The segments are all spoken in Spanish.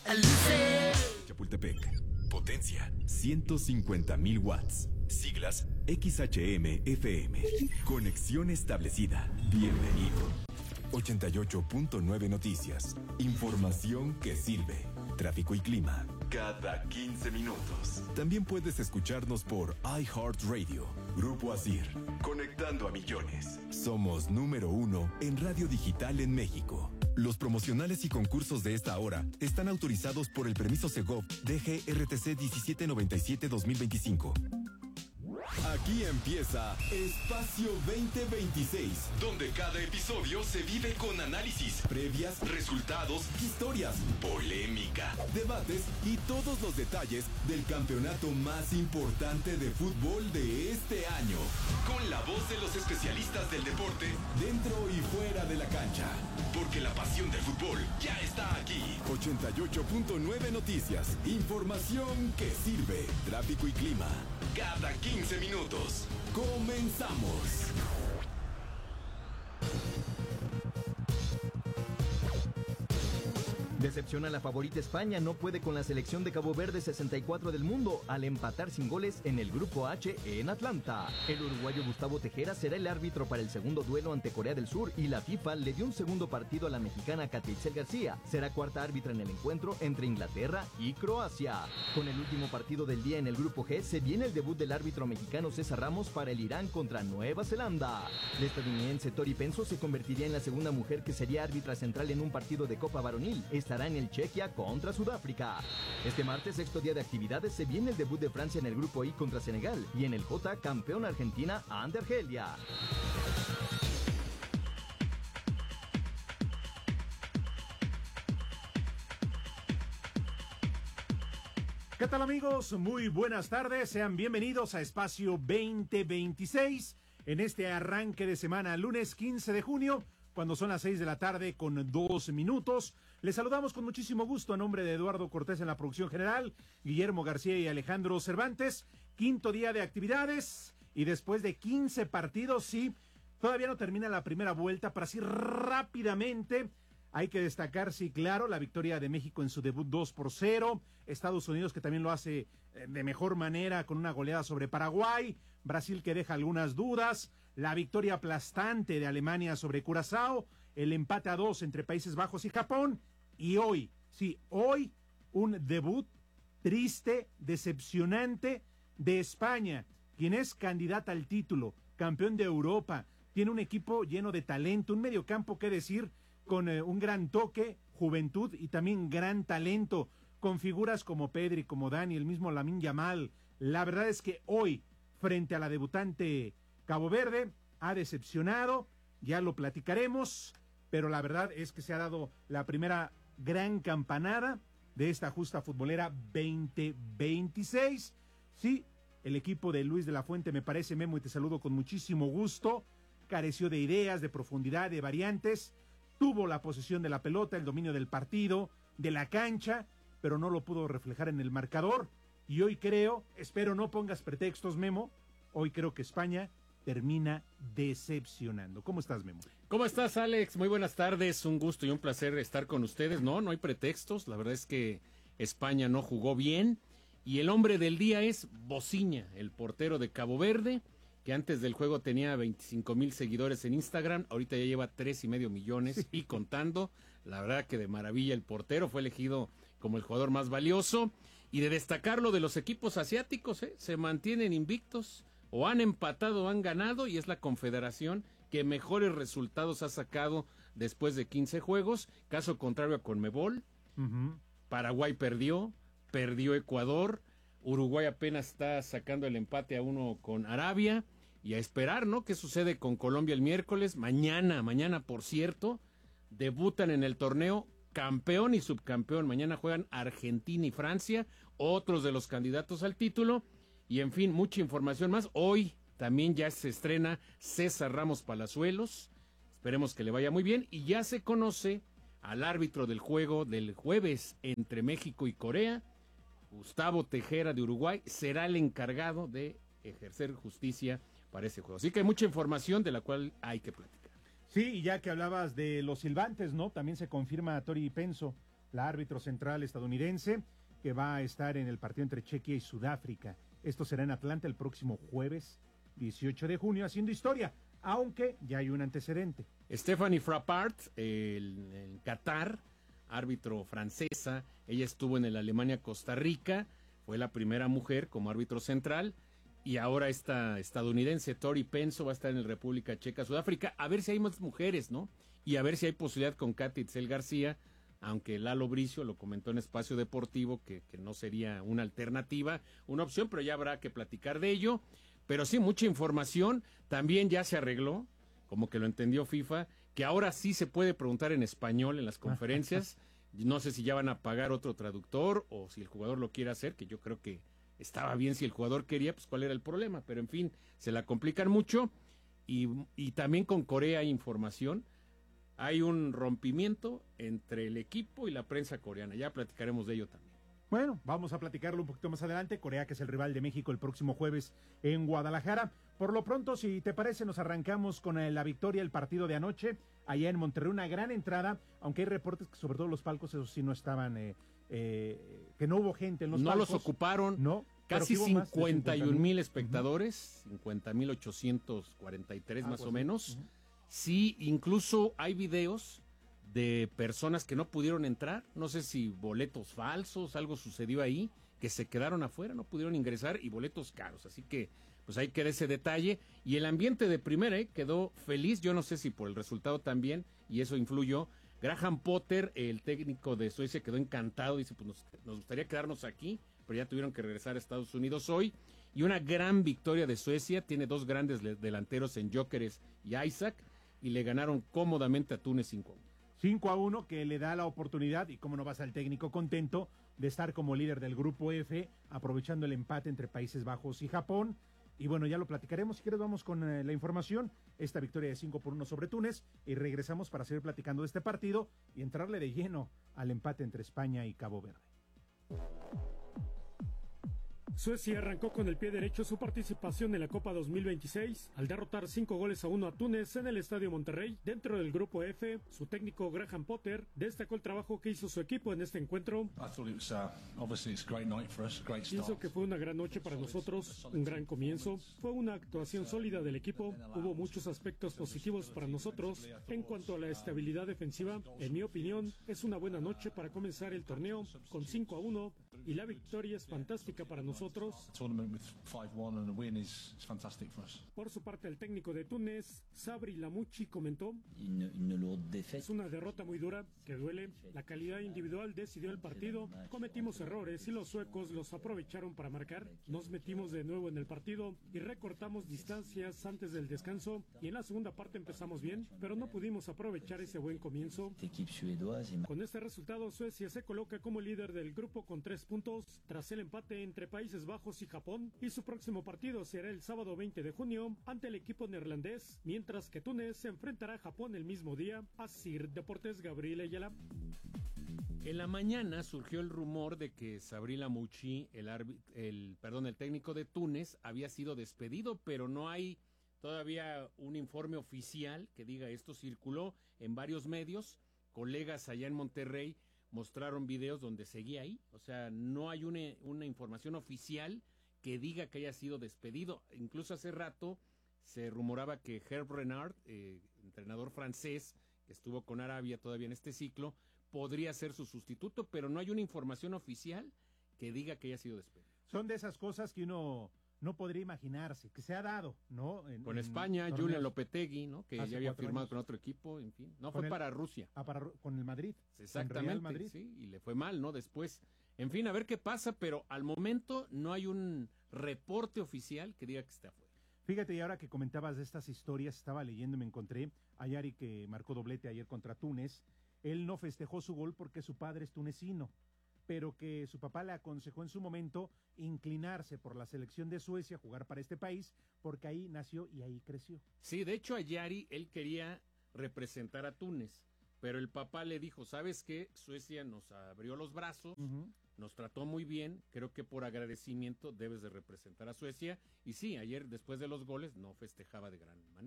Chapultepec, potencia 150,000 watts. Siglas XHM-FM. Conexión establecida. Bienvenido. 88.9 Noticias. Información que sirve. Tráfico y clima cada 15 minutos. También puedes escucharnos por iHeartRadio. Grupo Asir. Conectando a millones. Somos número 1 en radio digital en México. Los promocionales y concursos de esta hora están autorizados por el permiso Segov DGRTC 1797-2025. Aquí empieza Espacio 2026, donde cada episodio se vive con análisis, previas, resultados, historias, polémica, debates y todos los detalles del campeonato más importante de fútbol de este año. Con la voz de los especialistas del deporte, dentro y fuera de la cancha. Porque la pasión del fútbol ya está aquí. 88.9 Noticias, información que sirve. Tráfico y clima cada 15 minutos. ¡Comenzamos! Decepciona la favorita España, no puede con la selección de Cabo Verde 64 del mundo al empatar sin goles en el Grupo H en Atlanta. El uruguayo Gustavo Tejera será el árbitro para el segundo duelo ante Corea del Sur y la FIFA le dio un segundo partido a la mexicana Katia Itzel García. Será cuarta árbitra en el encuentro entre Inglaterra y Croacia. Con el último partido del día en el Grupo G se viene el debut del árbitro mexicano César Ramos para el Irán contra Nueva Zelanda. La estadounidense Tori Penso se convertiría en la segunda mujer que sería árbitra central en un partido de Copa Varonil. Estará en el Chequia contra Sudáfrica. Este martes, sexto día de actividades, se viene el debut de Francia en el Grupo I contra Senegal y en el J, campeón Argentina ante Argelia. ¿Qué tal, amigos? Muy buenas tardes, sean bienvenidos a Espacio 2026 en este arranque de semana, lunes 15 de junio, cuando son las 6 de la tarde con 2 minutos. Les saludamos con muchísimo gusto a nombre de Eduardo Cortés en la producción general, Guillermo García y Alejandro Cervantes. Quinto día de actividades y después de 15 partidos, sí, todavía no termina la primera vuelta, para así rápidamente. Hay que destacar, sí, claro, la victoria de México en su debut 2-0, Estados Unidos que también lo hace de mejor manera con una goleada sobre Paraguay, Brasil que deja algunas dudas, la victoria aplastante de Alemania sobre Curazao, el empate a 2 entre Países Bajos y Japón, y hoy, sí, hoy un debut triste, decepcionante de España, quien es candidata al título, campeón de Europa, tiene un equipo lleno de talento, un mediocampo, qué decir, con un gran toque, juventud y también gran talento, con figuras como Pedri, como Dani, el mismo Lamine Yamal. La verdad es que hoy, frente a la debutante Cabo Verde, ha decepcionado, ya lo platicaremos, pero la verdad es que se ha dado la primera gran campanada de esta justa futbolera 2026. Sí, el equipo de Luis de la Fuente, me parece, Memo, y te saludo con muchísimo gusto, careció de ideas, de profundidad, de variantes. Tuvo la posesión de la pelota, el dominio del partido, de la cancha, pero no lo pudo reflejar en el marcador. Y hoy creo, espero no pongas pretextos, Memo, hoy creo que España termina decepcionando. ¿Cómo estás, Memo? ¿Cómo estás, Alex? Muy buenas tardes, un gusto y un placer estar con ustedes. No hay pretextos, la verdad es que España no jugó bien. Y el hombre del día es Bociña, el portero de Cabo Verde, que antes del juego tenía 25,000 seguidores en Instagram, ahorita ya lleva 3.5 millones sí, y contando. La verdad que de maravilla el portero, fue elegido como el jugador más valioso. Y de destacarlo de los equipos asiáticos, se mantienen invictos, o han empatado o han ganado, y es la confederación que mejores resultados ha sacado después de 15 juegos, caso contrario a Conmebol. Paraguay perdió Ecuador, Uruguay apenas está sacando el empate a 1 con Arabia, y a esperar, ¿no?, qué sucede con Colombia el miércoles. Mañana, por cierto, debutan en el torneo campeón y subcampeón. Mañana juegan Argentina y Francia, otros de los candidatos al título, y en fin, mucha información más. Hoy también ya se estrena César Ramos Palazuelos, esperemos que le vaya muy bien, y ya se conoce al árbitro del juego del jueves entre México y Corea. Gustavo Tejera de Uruguay será el encargado de ejercer justicia para ese juego. Así que hay mucha información de la cual hay que platicar. Sí, y ya que hablabas de los silbantes, ¿no? También se confirma a Tori Penso la árbitro central estadounidense, que va a estar en el partido entre Chequia y Sudáfrica. Esto será en Atlanta el próximo jueves 18 de junio, haciendo historia, aunque ya hay un antecedente. Stephanie Frappart, en Qatar, árbitro francesa, ella estuvo en el Alemania-Costa Rica, fue la primera mujer como árbitro central, y ahora esta estadounidense, Tori Penso, va a estar en el República Checa, Sudáfrica, a ver si hay más mujeres, ¿no? Y a ver si hay posibilidad con Katy Itzel García, aunque Lalo Bricio lo comentó en Espacio Deportivo, que no sería una alternativa, una opción, pero ya habrá que platicar de ello. Pero sí, mucha información, también ya se arregló, como que lo entendió FIFA, que ahora sí se puede preguntar en español en las conferencias. No sé si ya van a pagar otro traductor o si el jugador lo quiere hacer, que yo creo que estaba bien si el jugador quería, pues cuál era el problema, pero en fin, se la complican mucho. Y también con Corea hay información, hay un rompimiento entre el equipo y la prensa coreana, ya platicaremos de ello también. Bueno, vamos a platicarlo un poquito más adelante. Corea, que es el rival de México el próximo jueves en Guadalajara. Por lo pronto, si te parece, nos arrancamos con la victoria del partido de anoche, allá en Monterrey. Una gran entrada, aunque hay reportes que sobre todo los palcos, esos sí no estaban, que no hubo gente en los palcos. No los ocuparon, no, casi 51,000 espectadores, 50,843 más o menos. Sí, incluso hay videos de personas que no pudieron entrar, no sé si boletos falsos, algo sucedió ahí, que se quedaron afuera, no pudieron ingresar, y boletos caros, así que pues ahí queda ese detalle, y el ambiente de primera quedó feliz, yo no sé si por el resultado también, y eso influyó. Graham Potter, el técnico de Suecia, quedó encantado, dice, pues nos gustaría quedarnos aquí, pero ya tuvieron que regresar a Estados Unidos hoy, y una gran victoria de Suecia, tiene dos grandes delanteros en Gyökeres y Isaac, y le ganaron cómodamente a Túnez 5-1. 5-1, que le da la oportunidad, y cómo no va a ser el técnico contento, de estar como líder del grupo F, aprovechando el empate entre Países Bajos y Japón. Y bueno, ya lo platicaremos. Si quieres, vamos con la información. Esta victoria de 5-1 sobre Túnez, y regresamos para seguir platicando de este partido y entrarle de lleno al empate entre España y Cabo Verde. Suecia arrancó con el pie derecho su participación en la Copa 2026 al derrotar 5-1 a Túnez en el Estadio Monterrey. Dentro del grupo F, su técnico Graham Potter destacó el trabajo que hizo su equipo en este encuentro. Pienso que fue una gran noche para nosotros, un gran comienzo. Fue una actuación sólida del equipo. Hubo muchos aspectos positivos para nosotros. En cuanto a la estabilidad defensiva, en mi opinión, es una buena noche para comenzar el torneo con 5-1, y la victoria es fantástica para nosotros. Por su parte, el técnico de Túnez, Sabri Lamouchi, comentó: es una derrota muy dura, que duele. La calidad individual decidió el partido. Cometimos errores y los suecos los aprovecharon para marcar. Nos metimos de nuevo en el partido y recortamos distancias antes del descanso, y en la segunda parte empezamos bien, pero no pudimos aprovechar ese buen comienzo. Con este resultado, Suecia se coloca como líder del grupo con 3 puntos, tras el empate entre Países Bajos y Japón, y su próximo partido será el sábado 20 de junio ante el equipo neerlandés, mientras que Túnez se enfrentará a Japón el mismo día. Asir Deportes, Gabriel Ayala. En la mañana surgió el rumor de que Sabri Lamouchi, el técnico de Túnez, había sido despedido, pero no hay todavía un informe oficial que diga esto. Circuló en varios medios, colegas allá en Monterrey mostraron videos donde seguía ahí, o sea, no hay una información oficial que diga que haya sido despedido. Incluso hace rato se rumoraba que Hervé Renard, entrenador francés que estuvo con Arabia todavía en este ciclo, podría ser su sustituto, pero no hay una información oficial que diga que haya sido despedido. Son de esas cosas que uno no podría imaginarse, que se ha dado, ¿no? Con España, Julian Lopetegui, ¿no? Que ya había firmado con otro equipo, en fin. No, fue para Rusia. Con el Madrid. Exactamente, Real Madrid. Sí, y le fue mal, ¿no? Después, en fin, a ver qué pasa, pero al momento no hay un reporte oficial que diga que está afuera. Fíjate, y ahora que comentabas de estas historias, estaba leyendo y me encontré a Yari, que marcó doblete ayer contra Túnez. Él no festejó su gol porque su padre es tunecino, pero que su papá le aconsejó en su momento inclinarse por la selección de Suecia, jugar para este país, porque ahí nació y ahí creció. Sí, de hecho a Yari él quería representar a Túnez, pero el papá le dijo, ¿sabes qué? Suecia nos abrió los brazos, nos trató muy bien, creo que por agradecimiento debes de representar a Suecia, y sí, ayer después de los goles no festejaba de gran manera, ¿no?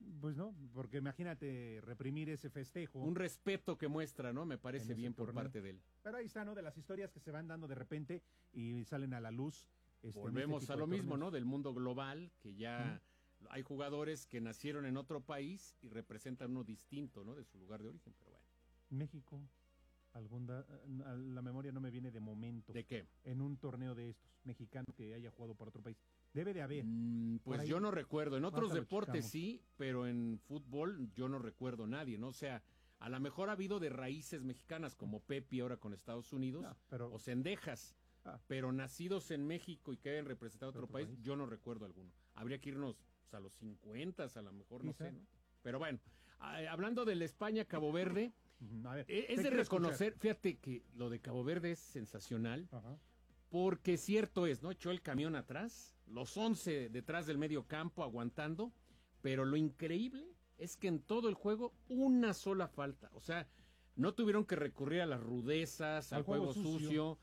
Pues no, porque imagínate reprimir ese festejo. Un respeto que muestra, ¿no? Me parece bien por parte de él. Pero ahí está, ¿no? De las historias que se van dando de repente y salen a la luz. Volvemos a lo mismo, ¿no? Del mundo global, que ya hay jugadores que nacieron en otro país y representan uno distinto, ¿no? De su lugar de origen, pero bueno. México, a la memoria no me viene de momento. ¿De qué? En un torneo de estos, mexicano que haya jugado por otro país. Debe de haber. Pues yo no recuerdo. En otros deportes sí, pero en fútbol yo no recuerdo nadie, ¿no? O sea, a lo mejor ha habido de raíces mexicanas, como Pepi ahora con Estados Unidos, o Cendejas, pero nacidos en México y que hayan representado otro país, yo no recuerdo alguno. Habría que irnos a los 50, a lo mejor, no sé, ¿no? Pero bueno, hablando de la España-Cabo Verde, es de reconocer, fíjate que lo de Cabo Verde es sensacional, porque cierto es, ¿no? Echó el camión atrás, los 11 detrás del medio campo aguantando, pero lo increíble es que en todo el juego una sola falta, o sea, no tuvieron que recurrir a las rudezas, al juego sucio,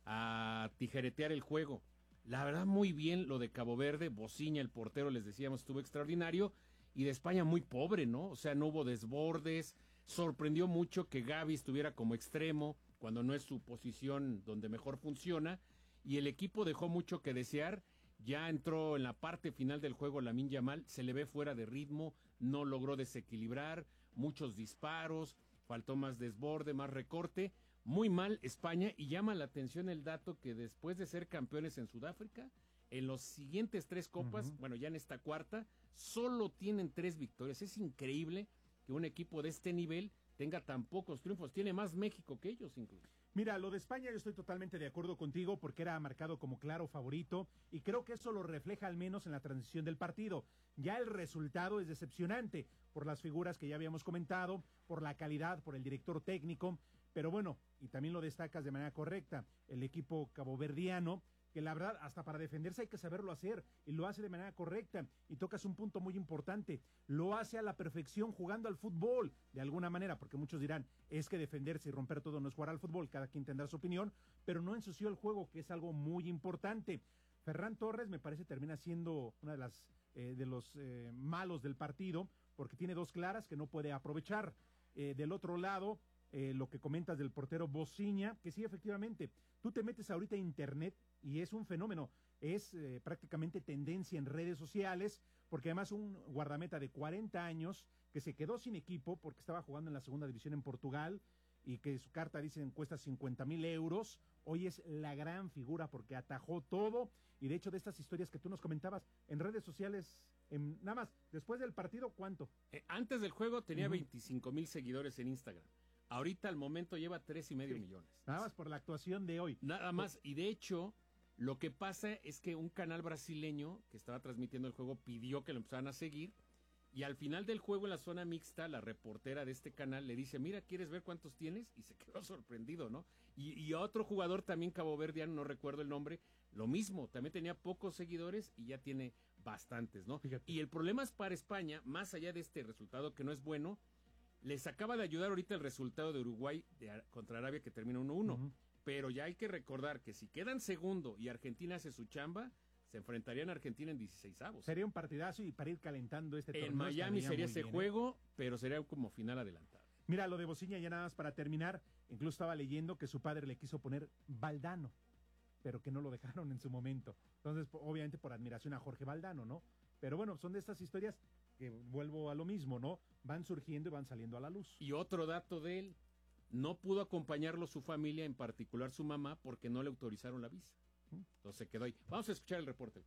a tijeretear el juego. La verdad, muy bien lo de Cabo Verde. Bociña, el portero, les decíamos, estuvo extraordinario, y de España muy pobre, ¿no? O sea, no hubo desbordes. Sorprendió mucho que Gavi estuviera como extremo, cuando no es su posición donde mejor funciona, y el equipo dejó mucho que desear. Ya entró en la parte final del juego Lamine Yamal, se le ve fuera de ritmo, no logró desequilibrar, muchos disparos, faltó más desborde, más recorte. Muy mal España, y llama la atención el dato que después de ser campeones en Sudáfrica, en los siguientes 3 copas, bueno, ya en esta cuarta, solo tienen 3 victorias. Es increíble que un equipo de este nivel tenga tan pocos triunfos. Tiene más México que ellos incluso. Mira, lo de España yo estoy totalmente de acuerdo contigo, porque era marcado como claro favorito, y creo que eso lo refleja al menos en la transición del partido. Ya el resultado es decepcionante por las figuras que ya habíamos comentado, por la calidad, por el director técnico, pero bueno, y también lo destacas de manera correcta, el equipo caboverdiano, que la verdad hasta para defenderse hay que saberlo hacer, y lo hace de manera correcta, y tocas un punto muy importante, lo hace a la perfección jugando al fútbol, de alguna manera, porque muchos dirán, es que defenderse y romper todo no es jugar al fútbol, cada quien tendrá su opinión, pero no ensució el juego, que es algo muy importante. Ferran Torres me parece termina siendo una de las de los malos del partido, porque tiene 2 claras que no puede aprovechar. Del otro lado, lo que comentas del portero Bociña, que sí, efectivamente, tú te metes ahorita a internet y es un fenómeno, es prácticamente tendencia en redes sociales, porque además un guardameta de 40 años que se quedó sin equipo porque estaba jugando en la segunda división en Portugal, y que su carta dicen cuesta 50,000 euros, hoy es la gran figura porque atajó todo, y de hecho de estas historias que tú nos comentabas en redes sociales, nada más, después del partido, ¿cuánto? Antes del juego tenía 25,000 seguidores en Instagram. Ahorita al momento lleva 3,5 millones. Nada más por la actuación de hoy. Nada más, y de hecho, lo que pasa es que un canal brasileño que estaba transmitiendo el juego pidió que lo empezaran a seguir, y al final del juego en la zona mixta, la reportera de este canal le dice, mira, ¿quieres ver cuántos tienes? Y se quedó sorprendido, ¿no? Y otro jugador también caboverdiano, no recuerdo el nombre, lo mismo, también tenía pocos seguidores y ya tiene bastantes, ¿no? Fíjate. Y el problema es para España, más allá de este resultado que no es bueno, les acaba de ayudar ahorita el resultado de Uruguay contra Arabia, que termina 1-1, pero ya hay que recordar que si quedan segundo y Argentina hace su chamba, se enfrentarían a Argentina en 16avos. Sería un partidazo, y para ir calentando este torneo. En Miami sería ese juego, pero sería como final adelantado. Mira, lo de Bociña, ya nada más para terminar, incluso estaba leyendo que su padre le quiso poner Valdano, pero que no lo dejaron en su momento. Entonces, obviamente por admiración a Jorge Valdano, ¿no? Pero bueno, son de estas historias que vuelvo a lo mismo, ¿no? Van surgiendo y van saliendo a la luz. Y otro dato de él, no pudo acompañarlo su familia, en particular su mamá, porque no le autorizaron la visa. Entonces se quedó ahí. Vamos a escuchar el reporte.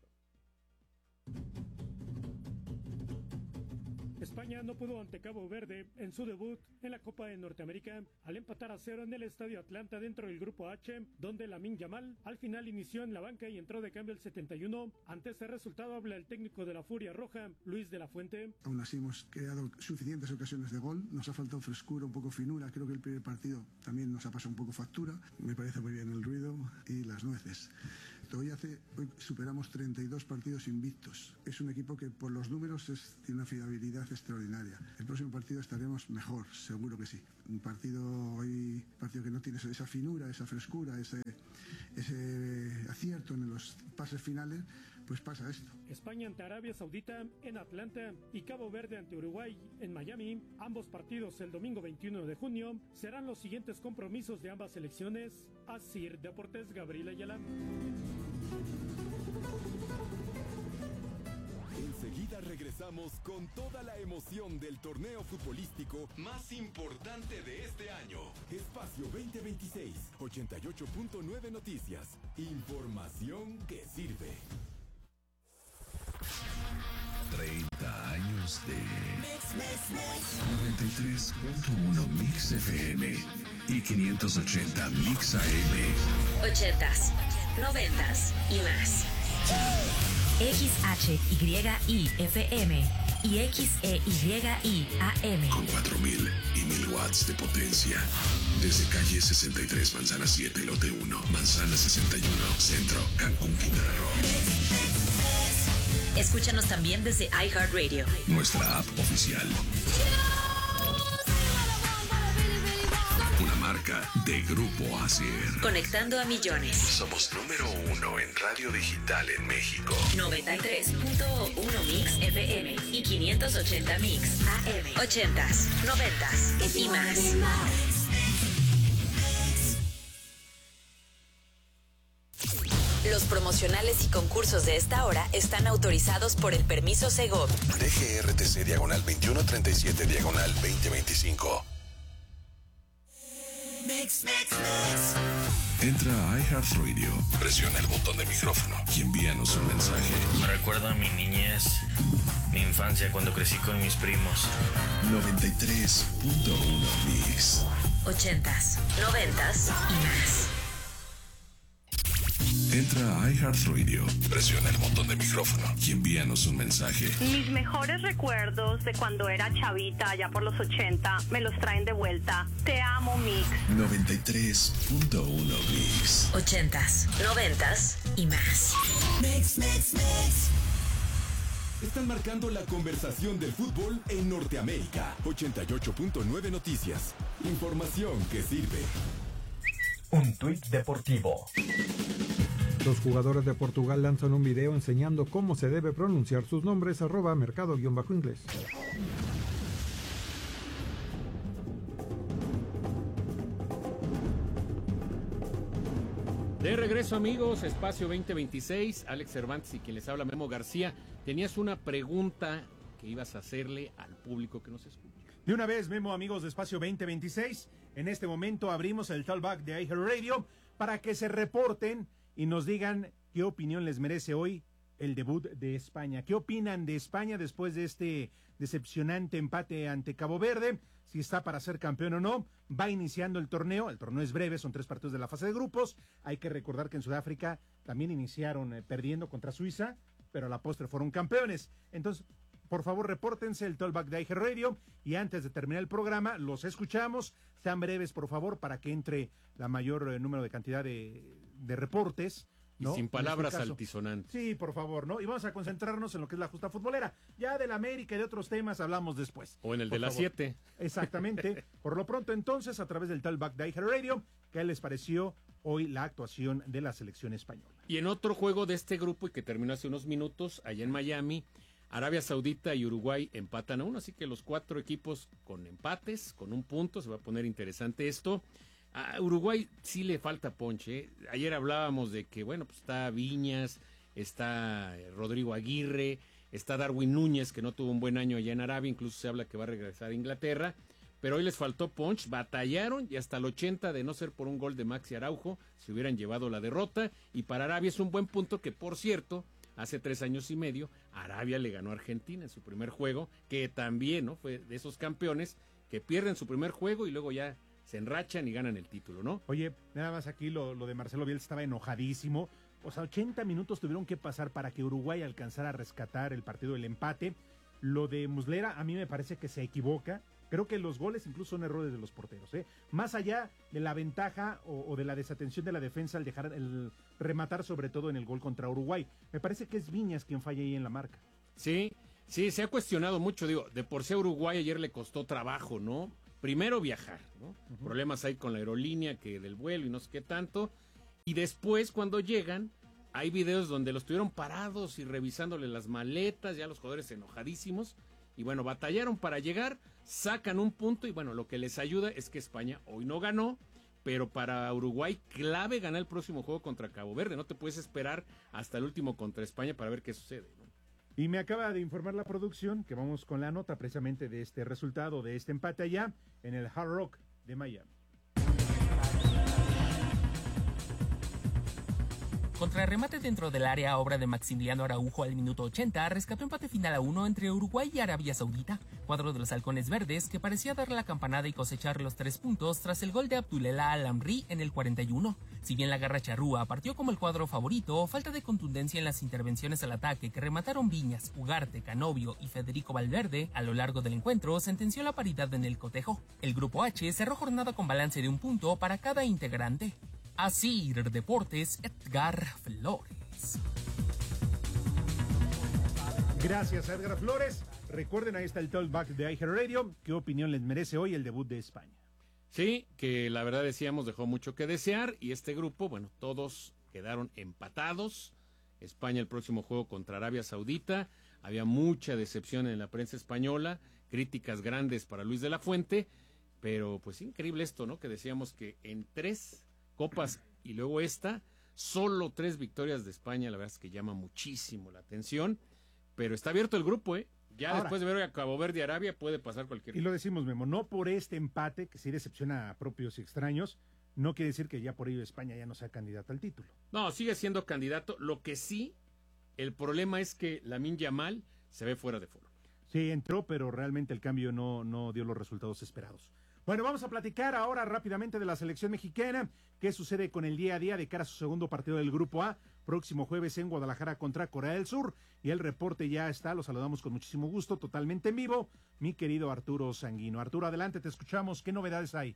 España no pudo ante Cabo Verde en su debut en la Copa de Norteamérica al empatar a 0 en el Estadio Atlanta dentro del Grupo H, donde Lamine Yamal al final inició en la banca y entró de cambio al 71. Ante ese resultado habla el técnico de la Furia Roja, Luis de la Fuente. Aún así hemos creado suficientes ocasiones de gol, nos ha faltado frescura, un poco finura, creo que el primer partido también nos ha pasado un poco factura, me parece muy bien el ruido y las nueces. Hoy superamos 32 partidos invictos, es un equipo que por los números tiene una fiabilidad extraordinaria. El próximo partido estaremos mejor, seguro que sí. Un partido que no tiene esa finura, esa frescura, ese acierto en los pases finales, pues pasa esto. España ante Arabia Saudita en Atlanta y Cabo Verde ante Uruguay en Miami. Ambos partidos el domingo 21 de junio serán los siguientes compromisos de ambas selecciones. Asir Deportes, Gabriel Ayala. Enseguida regresamos con toda la emoción del torneo futbolístico más importante de este año. Espacio 2026, 88.9 Noticias. Información que sirve. 30 años de 93.1 Mix FM y 580 Mix AM. 80s, 90s y más. XHYI FM y XEYI AM. Con 4.000 y 1.000 watts de potencia. Desde calle 63, Manzana 7, Lote 1, Manzana 61, Centro, Cancún, Quintana Roo. Escúchanos también desde iHeartRadio. Nuestra app oficial. Una marca de Grupo ASIR. Conectando a millones. Somos número 1 en radio digital en México. 93.1 Mix FM y 580 Mix AM. 80s, 90s y más. Los promocionales y concursos de esta hora están autorizados por el permiso Segov. DGRTC /27/2025. Entra a iHeartRadio, presiona el botón de micrófono y envíanos un mensaje. Me recuerda a mi niñez, mi infancia cuando crecí con mis primos. 93.1 Mix. 80s, 90s y más. Entra a iHeartRadio, presiona el botón de micrófono y envíanos un mensaje. Mis mejores recuerdos de cuando era chavita, allá por los 80, me los traen de vuelta. Te amo, Mix. 93.1 Mix. 80s, 90s y más. Mix. Están marcando la conversación del fútbol en Norteamérica. 88.9 Noticias. Información que sirve. Un tuit deportivo. Los jugadores de Portugal lanzan un video enseñando cómo se debe pronunciar sus nombres, @mercado_inglés. De regreso, amigos, Espacio 2026, Alex Cervantes y quien les habla, Memo García. Tenías una pregunta que ibas a hacerle al público que nos escucha. De una vez, Memo, amigos de Espacio 2026, en este momento abrimos el talkback de iHeartRadio para que se reporten y nos digan qué opinión les merece hoy el debut de España. ¿Qué opinan de España después de este decepcionante empate ante Cabo Verde? Si está para ser campeón o no. Va iniciando el torneo es breve, son 3 partidos de la fase de grupos. Hay que recordar que en Sudáfrica también iniciaron perdiendo contra Suiza, pero a la postre fueron campeones. Entonces, por favor, repórtense el talkback de iHeartRadio y antes de terminar el programa, los escuchamos. Sean breves, por favor, para que entre la mayor número de cantidad de reportes, ¿no? Y sin palabras altisonantes. Sí, por favor, ¿no? Y vamos a concentrarnos en lo que es la justa futbolera. Ya del América y de otros temas hablamos después. O en el de las 7. Exactamente. Por lo pronto, entonces, a través del talkback de iHeartRadio, ¿qué les pareció hoy la actuación de la selección española? Y en otro juego de este grupo y que terminó hace unos minutos, allá en Miami, Arabia Saudita y Uruguay empatan a 1, así que los 4 equipos con empates, con un punto, se va a poner interesante esto. A Uruguay sí le falta ponche. Ayer hablábamos de que, bueno, pues está Viñas, está Rodrigo Aguirre, está Darwin Núñez, que no tuvo un buen año allá en Arabia, incluso se habla que va a regresar a Inglaterra, pero hoy les faltó punch, batallaron y hasta el 80, de no ser por un gol de Maxi Araujo, se hubieran llevado la derrota. Y para Arabia es un buen punto que, por cierto, hace 3 años y medio, Arabia le ganó a Argentina en su primer juego, que también, ¿no?, fue de esos campeones que pierden su primer juego y luego ya se enrachan y ganan el título, ¿no? Oye, nada más aquí lo de Marcelo Bielsa estaba enojadísimo. O sea, 80 minutos tuvieron que pasar para que Uruguay alcanzara a rescatar el partido del empate. Lo de Muslera a mí me parece que se equivoca. Creo que los goles incluso son errores de los porteros, ¿eh? Más allá de la ventaja o de la desatención de la defensa al dejar el rematar, sobre todo en el gol contra Uruguay. Me parece que es Viñas quien falla ahí en la marca. Sí, se ha cuestionado mucho, digo, de por sí a Uruguay ayer le costó trabajo, ¿no? Primero viajar, ¿no? Problemas hay con la aerolínea, que del vuelo y no sé qué tanto. Y después, cuando llegan, hay videos donde los tuvieron parados y revisándole las maletas, ya los jugadores enojadísimos. Y bueno, batallaron para llegar, sacan un punto y bueno, lo que les ayuda es que España hoy no ganó, pero para Uruguay clave ganar el próximo juego contra Cabo Verde. No te puedes esperar hasta el último contra España para ver qué sucede, ¿no? Y me acaba de informar la producción que vamos con la nota precisamente de este resultado, de este empate allá en el Hard Rock de Miami. Contrarremate dentro del área, obra de Maximiliano Araujo al minuto 80, rescató empate final a 1 entre Uruguay y Arabia Saudita, cuadro de los halcones verdes que parecía dar la campanada y cosechar los 3 puntos tras el gol de Abdullah Al-Amri en el 41. Si bien la garra charrúa partió como el cuadro favorito, falta de contundencia en las intervenciones al ataque que remataron Viñas, Ugarte, Canovio y Federico Valverde a lo largo del encuentro sentenció la paridad en el cotejo. El grupo H cerró jornada con balance de 1 punto para cada integrante. Asir Deportes, Edgar Flores. Gracias, Edgar Flores. Recuerden, ahí está el talkback de iHeartRadio. ¿Qué opinión les merece hoy el debut de España? Sí, que la verdad decíamos dejó mucho que desear y este grupo, bueno, todos quedaron empatados. España el próximo juego contra Arabia Saudita. Había mucha decepción en la prensa española, críticas grandes para Luis de la Fuente, pero pues increíble esto, ¿no? Que decíamos que en 3 copas y luego esta, solo 3 victorias de España, la verdad es que llama muchísimo la atención, pero está abierto el grupo, ¿eh? Ya ahora, después de ver a Cabo Verde y Arabia puede pasar cualquier cosa. Y lo decimos, Memo, no por este empate, que sí decepciona a propios y extraños, no quiere decir que ya por ello España ya no sea candidato al título. No, sigue siendo candidato, lo que sí, el problema es que Lamine Yamal se ve fuera de forma. Sí, entró, pero realmente el cambio no dio los resultados esperados. Bueno, vamos a platicar ahora rápidamente de la selección mexicana. ¿Qué sucede con el día a día de cara a su segundo partido del Grupo A? Próximo jueves en Guadalajara contra Corea del Sur. Y el reporte ya está, lo saludamos con muchísimo gusto, totalmente en vivo. Mi querido Arturo Sanguino. Arturo, adelante, te escuchamos. ¿Qué novedades hay?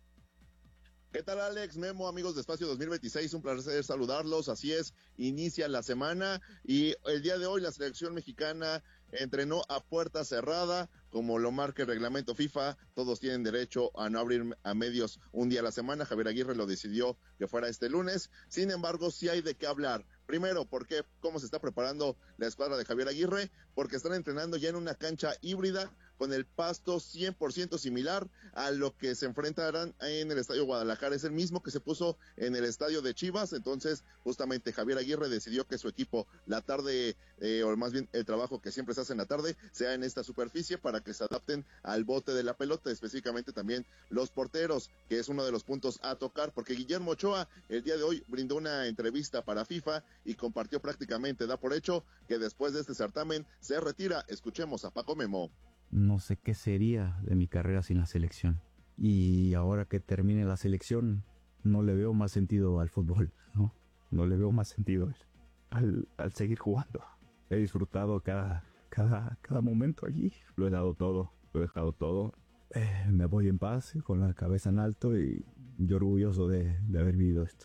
¿Qué tal, Alex, Memo, amigos de Espacio 2026? Un placer saludarlos. Así es, inicia la semana y el día de hoy la selección mexicana entrenó a puerta cerrada, como lo marca el reglamento FIFA. Todos tienen derecho a no abrir a medios un día a la semana. Javier Aguirre lo decidió que fuera este lunes. Sin embargo, sí hay de qué hablar. Primero, ¿cómo se está preparando la escuadra de Javier Aguirre? Porque están entrenando ya en una cancha híbrida con el pasto 100% similar a lo que se enfrentarán en el Estadio Guadalajara. Es el mismo que se puso en el Estadio de Chivas. Entonces, justamente Javier Aguirre decidió que su equipo, la tarde, o más bien el trabajo que siempre se hace en la tarde, sea en esta superficie para que se adapten al bote de la pelota, específicamente también los porteros, que es uno de los puntos a tocar, porque Guillermo Ochoa el día de hoy brindó una entrevista para FIFA y compartió prácticamente, da por hecho, que después de este certamen se retira. Escuchemos a Paco Memo. No sé qué sería de mi carrera sin la selección. Y ahora que termine la selección, no le veo más sentido al fútbol, ¿no? No le veo más sentido al seguir jugando. He disfrutado cada momento allí. Lo he dado todo, lo he dejado todo. Me voy en paz, con la cabeza en alto y yo orgulloso de haber vivido esto.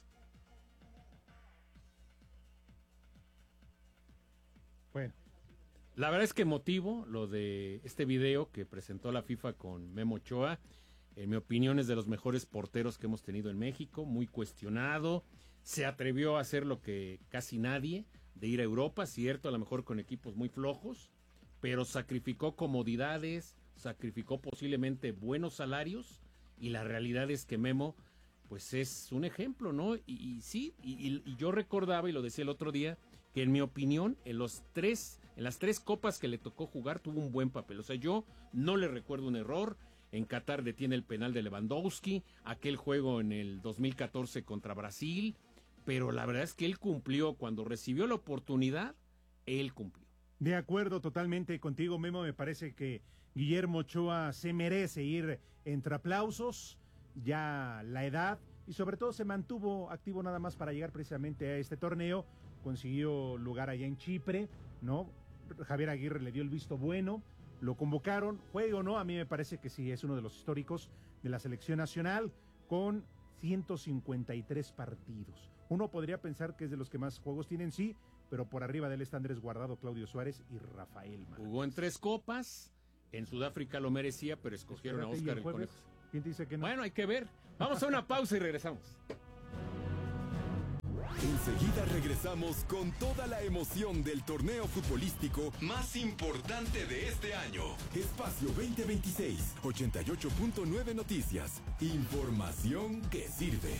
Bueno, la verdad es que emotivo lo de este video que presentó la FIFA con Memo Ochoa. En mi opinión es de los mejores porteros que hemos tenido en México, muy cuestionado. Se atrevió a hacer lo que casi nadie, de ir a Europa, cierto, a lo mejor con equipos muy flojos, pero sacrificó comodidades, sacrificó posiblemente buenos salarios, y la realidad es que Memo, pues es un ejemplo, ¿no? Y sí, yo recordaba, y lo decía el otro día, que en mi opinión, en las 3 copas que le tocó jugar, tuvo un buen papel. O sea, yo no le recuerdo un error. En Qatar detiene el penal de Lewandowski, aquel juego en el 2014 contra Brasil, pero la verdad es que él cumplió. Cuando recibió la oportunidad, él cumplió. De acuerdo totalmente contigo, Memo. Me parece que Guillermo Ochoa se merece ir entre aplausos, ya la edad, y sobre todo se mantuvo activo nada más para llegar precisamente a este torneo. Consiguió lugar allá en Chipre, ¿no? Javier Aguirre le dio el visto bueno, lo convocaron, juegue o no, a mí me parece que sí, es uno de los históricos de la selección nacional, con 153 partidos. Uno podría pensar que es de los que más juegos tienen, sí, pero por arriba de él está Andrés Guardado, Claudio Suárez y Rafael Márquez. Jugó en 3 copas, en Sudáfrica lo merecía, pero escogieron a Óscar el Conejo. ¿Quién te dice que no? Bueno, hay que ver. Vamos a una pausa y regresamos. Enseguida regresamos con toda la emoción del torneo futbolístico más importante de este año. Espacio 2026, 88.9 Noticias. Información que sirve.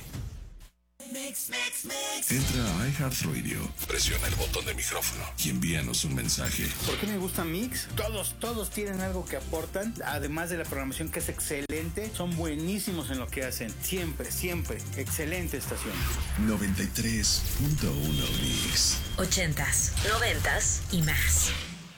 Entra a iHeartRadio, presiona el botón de micrófono y envíanos un mensaje. ¿Por qué me gusta Mix? Todos tienen algo que aportan, además de la programación que es excelente, son buenísimos en lo que hacen. Siempre, excelente estación. 93.1 Mix. 80s, 90s y más.